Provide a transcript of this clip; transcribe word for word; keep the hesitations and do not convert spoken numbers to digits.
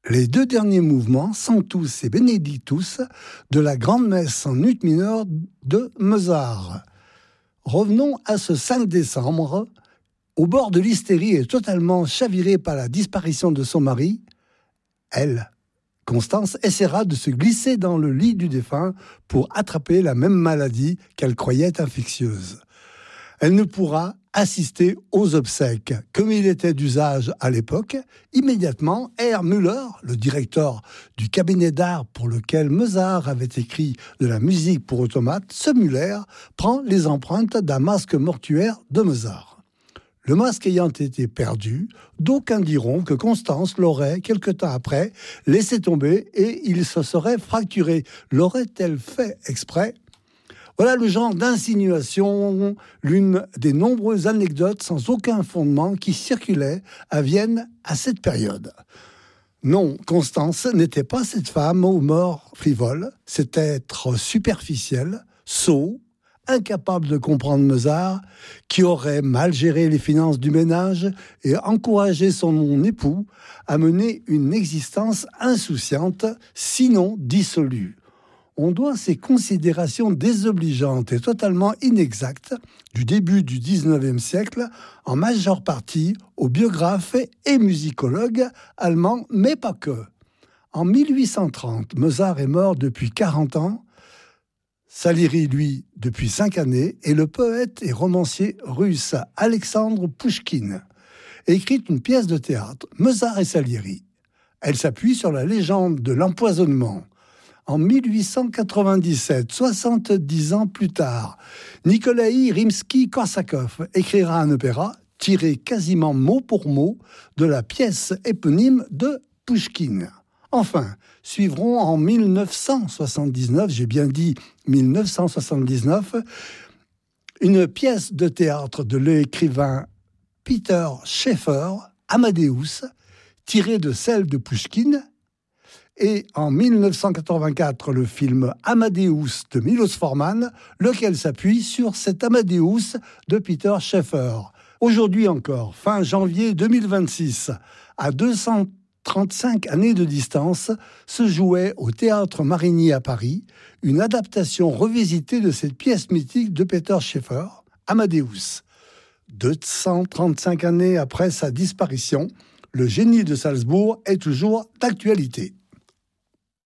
Les deux derniers mouvements, Sanctus et Benedictus, de la grande messe en ut mineur de Mozart. Revenons à ce cinq décembre, au bord de l'hystérie et totalement chavirée par la disparition de son mari, elle, Constance, essaiera de se glisser dans le lit du défunt pour attraper la même maladie qu'elle croyait infectieuse. Elle ne pourra assister aux obsèques. Comme il était d'usage à l'époque, immédiatement, R. Müller, le directeur du cabinet d'art pour lequel Mozart avait écrit de la musique pour automate, ce Müller prend les empreintes d'un masque mortuaire de Mozart. Le masque ayant été perdu, d'aucuns diront que Constance l'aurait, quelque temps après, laissé tomber et il se serait fracturé. L'aurait-elle fait exprès ? Voilà le genre d'insinuation, l'une des nombreuses anecdotes sans aucun fondement qui circulaient à Vienne à cette période. Non, Constance n'était pas cette femme aux mœurs frivoles, cet être superficiel, sot, incapable de comprendre Mozart, qui aurait mal géré les finances du ménage et encouragé son époux à mener une existence insouciante, sinon dissolue. On doit ces considérations désobligeantes et totalement inexactes du début du dix-neuvième siècle en majeure partie aux biographes et musicologues allemands, mais pas que. En mille huit cent trente, Mozart est mort depuis quarante ans, Salieri, lui, depuis cinq années, et le poète et romancier russe Alexandre Pouchkine écrit une pièce de théâtre, Mozart et Salieri. Elle s'appuie sur la légende de l'empoisonnement. En mille huit cent quatre-vingt-dix-sept, soixante-dix ans plus tard, Nikolaï Rimsky-Korsakov écrira un opéra tiré quasiment mot pour mot de la pièce éponyme de Pouchkine. Enfin, suivront en mille neuf cent soixante-dix-neuf, j'ai bien dit mille neuf cent soixante-dix-neuf, une pièce de théâtre de l'écrivain Peter Shaffer, Amadeus, tirée de celle de Pouchkine, et en mille neuf cent quatre-vingt-quatre, le film Amadeus de Milos Forman, lequel s'appuie sur cet Amadeus de Peter Shaffer. Aujourd'hui encore, fin janvier deux mille vingt-six, à deux cent trente-cinq années de distance, se jouait au Théâtre Marigny à Paris une adaptation revisitée de cette pièce mythique de Peter Shaffer, Amadeus. deux cent trente-cinq années après sa disparition, le génie de Salzbourg est toujours d'actualité.